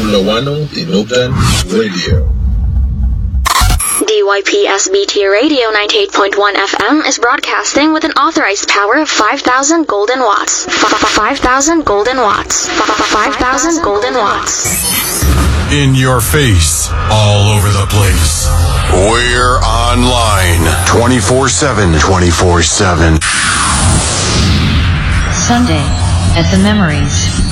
Lawano Tinubdan Radio. DYPSBT Radio 98.1 FM is broadcasting with an authorized power of 5,000 golden watts. 5,000 golden watts. 5,000 golden watts. In your face, all over the place. We're online 24/7. 24/7. Sunday at the Memories.